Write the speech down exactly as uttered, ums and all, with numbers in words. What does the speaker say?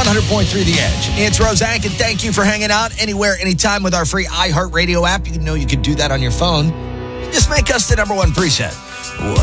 one hundred point three The Edge. It's Rosank, and thank you for hanging out anywhere, anytime with our free iHeartRadio app. You know you can do that on your phone. Just make us the number one preset.